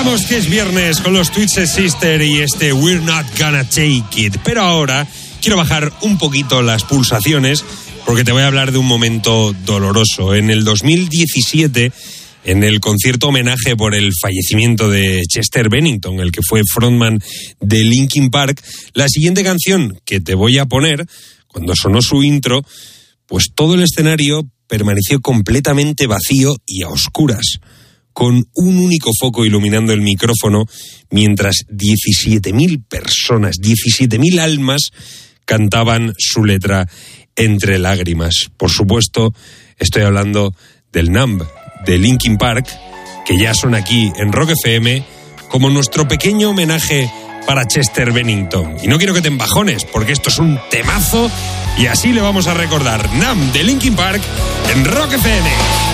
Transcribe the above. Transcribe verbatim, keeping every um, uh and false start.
Vamos que es viernes con los Twisted Sister y este We're Not Gonna Take It. Pero ahora quiero bajar un poquito las pulsaciones porque te voy a hablar de un momento doloroso. En el dos mil diecisiete, en el concierto homenaje por el fallecimiento de Chester Bennington, el que fue frontman de Linkin Park, la siguiente canción que te voy a poner, cuando sonó su intro, pues todo el escenario permaneció completamente vacío y a oscuras, con un único foco iluminando el micrófono, mientras diecisiete mil personas, diecisiete mil almas cantaban su letra entre lágrimas. Por supuesto, estoy hablando del Numb, de Linkin Park, que ya son aquí en Rock F M como nuestro pequeño homenaje para Chester Bennington. Y no quiero que te embajones, porque esto es un temazo y así le vamos a recordar. Numb de Linkin Park en Rock F M.